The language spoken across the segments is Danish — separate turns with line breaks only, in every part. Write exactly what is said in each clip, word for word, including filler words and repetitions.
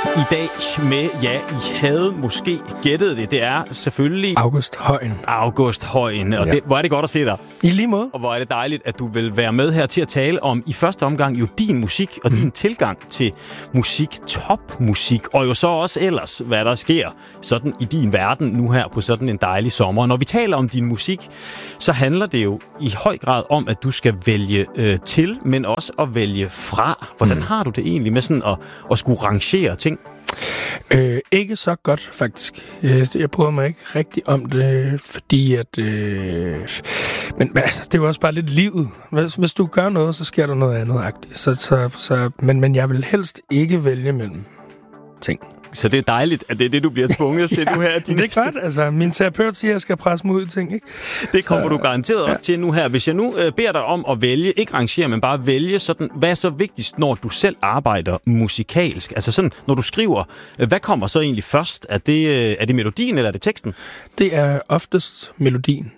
I dag med, ja, I havde måske gættet det. Det er selvfølgelig
August Højen.
August Højen. Og ja. det, hvor er det godt at se dig.
I lige måde.
Og hvor er det dejligt, at du vil være med her til at tale om i første omgang jo din musik og mm. din tilgang til musik, topmusik, og jo så også ellers, hvad der sker sådan i din verden nu her på sådan en dejlig sommer. Og når vi taler om din musik, så handler det jo i høj grad om, at du skal vælge øh, til, men også at vælge fra. Hvordan mm. har du det egentlig med sådan at, at skulle rangere ting?
Øh, ikke så godt, faktisk. Jeg, jeg bryder mig ikke rigtig om det, fordi at... Øh, men, men altså, det er jo også bare lidt livet. Hvis, hvis du gør noget, så sker der noget andet-agtigt. Så, så, så, men, men jeg vil helst ikke vælge mellem ting.
Så det er dejligt, at det er det, du bliver tvunget til
ja,
nu her. De
det er godt. Altså, min terapeut siger, at jeg skal presse mig ud i ting, ikke?
Det kommer så, du garanteret ja. også til nu her. Hvis jeg nu øh, beder dig om at vælge, ikke rangere, men bare vælge sådan, hvad er så vigtigst, når du selv arbejder musikalsk? Altså sådan, når du skriver, øh, hvad kommer så egentlig først? Er det, øh, er det melodien, eller er det teksten?
Det er oftest melodien.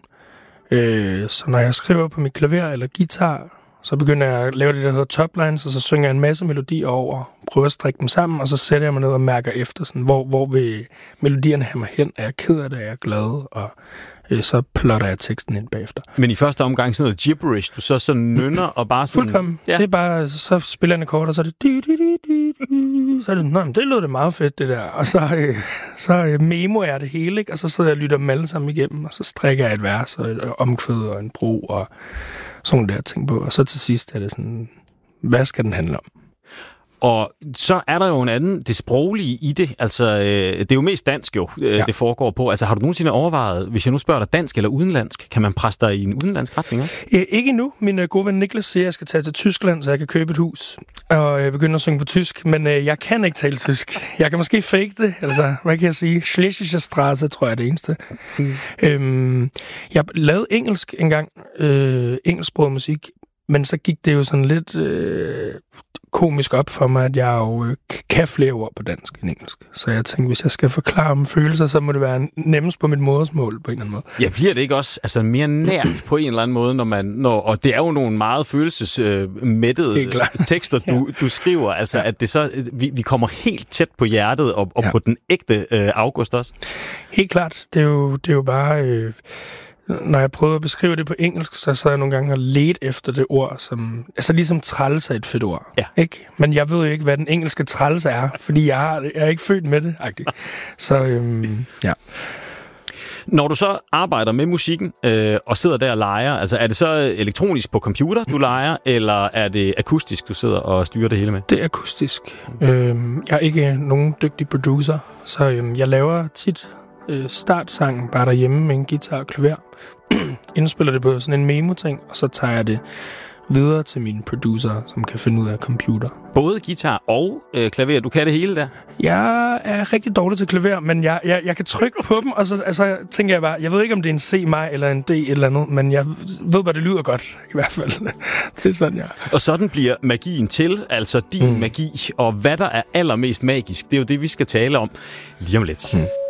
Øh, så når jeg skriver på mit klaver eller guitar, så begynder jeg at lave det, der hedder toplines, og så synger jeg en masse melodier over, prøver at strikke dem sammen, og så sætter jeg mig ned og mærker efter, sådan, hvor, hvor vil melodierne have mig hen? Er jeg ked af det? Er jeg glad? Og øh, så plotter jeg teksten ind bagefter.
Men i første omgang sådan noget gibberish, du så sådan nynner og bare sådan...
Fuldkommen. Ja. Det er bare, så spiller jeg en akkord, og så er det... Di, di, di, di, di. Så er det, nå, men det lød det meget fedt, det der. Og så, øh, så øh, memo jeg det hele, ikke? Og så sidder jeg og lytter dem alle sammen igennem, og så strikker jeg et vers, og et omkvæd, og en bro, og sådan der ting på. Og så til sidst er det sådan, hvad skal den handle om?
Og så er der jo en anden, det sproglige i det. Altså, øh, det er jo mest dansk jo, øh, ja. det foregår på. Altså, har du nogensinde overvejet, hvis jeg nu spørger dig dansk eller udenlandsk, kan man presse dig i en udenlandsk retning også?
Æ, ikke endnu. Min øh, gode ven Niklas siger, at jeg skal tage til Tyskland, så jeg kan købe et hus og øh, begynde at synge på tysk. Men øh, jeg kan ikke tale tysk. Jeg kan måske fake det. Altså, hvad kan jeg sige? Schlesische Straße, tror jeg er det eneste. Mm. Øhm, jeg lavede engelsk engang. Øh, engelsksproget musik. Men så gik det jo sådan lidt øh, komisk op for mig, at jeg jo øh, kan flere ord på dansk end engelsk. Så jeg tænkte, hvis jeg skal forklare om følelser, så må det være nemmest på mit modersmål på en eller anden måde.
Ja, bliver det ikke også altså, mere nært på en eller anden måde, når man... Når, og det er jo nogle meget følelsesmættede øh, tekster, du, ja. du skriver. Altså, ja. at det så... Vi, vi kommer helt tæt på hjertet og, og ja. på den ægte øh, August også.
Helt klart. Det er jo, det er jo bare... Øh, Når jeg prøver at beskrive det på engelsk, så så jeg nogle gange og let efter det ord, som... Altså ligesom træls er et fedt ord,
ja.
ikke? Men jeg ved jo ikke, hvad den engelske træls er, fordi jeg, har, jeg er ikke født med det, agtigt. Så øhm, ja.
Når du så arbejder med musikken øh, og sidder der og leger, altså er det så elektronisk på computer, du leger, eller er det akustisk, du sidder og styrer det hele med?
Det er akustisk. Øhm, jeg er ikke nogen dygtig producer, så øhm, jeg laver tit... startsangen bare derhjemme med en guitar og klaver. Indspiller det på sådan en memo-ting, og så tager jeg det videre til mine producer, som kan finde ud af computer.
Både guitar og øh, klaver, du kan det hele der?
Jeg er rigtig dårlig til klaver, men jeg, jeg, jeg kan trykke på dem, og så altså, tænker jeg bare, jeg ved ikke, om det er en C-maj eller en D eller andet, men jeg ved bare, det lyder godt, i hvert fald. Det er sådan, jeg...
Og sådan bliver magien til, altså din mm. magi, og hvad der er allermest magisk, det er jo det, vi skal tale om lige om lidt. Mm.